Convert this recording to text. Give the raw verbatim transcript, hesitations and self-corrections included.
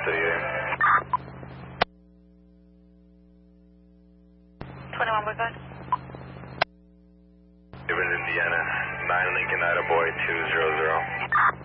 City A. twenty-one, we're good. Haven, Indiana, nine Lincoln Attaboy two zero zero.